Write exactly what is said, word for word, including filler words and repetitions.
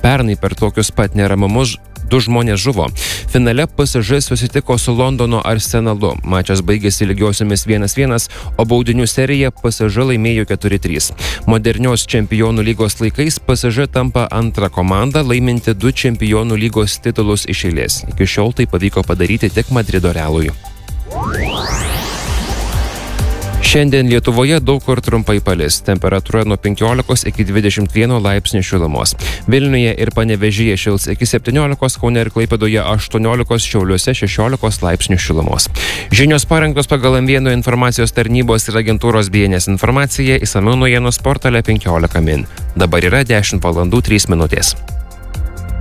Pernai per tokius pat neramumus du žmonės žuvo. Finale P S Ž susitiko su Londono Arsenalu. Mačas baigėsi lygiosiomis vienas vienas, o baudinių seriją P S Ž laimėjo keturi trys. Modernios čempionų lygos laikais P S Ž tampa antra komanda, laiminti du čempionų lygos titulus iš eilės. Iki šiol tai pavyko padaryti tik Madrido Realui. Šiandien Lietuvoje daug kur trumpai palis. Temperatūra nuo penkiolikos iki dvidešimt vieno laipsnių šilumos. Vilniuje ir Panevėžyje šils iki septyniolikos, Kaune ir Klaipėdoje aštuoniolikos, Šiauliuose šešiolikos laipsnių šilumos. Žinios parengtos pagal M vienas informacijos tarnybos ir agentūros B N S informaciją, išsamiau naujienų portale penkiolika min. Dabar yra dešimt valandų trys minutės.